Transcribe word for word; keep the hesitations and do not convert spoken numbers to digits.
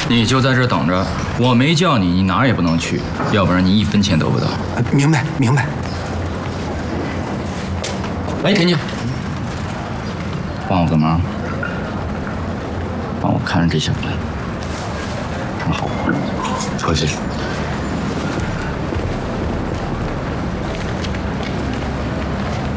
你就在这等着，我没叫你，你哪儿也不能去，要不然你一分钱得不到。 明白，明白。 哎，婷婷，帮我个忙，帮我看着这小子，看好。 客气。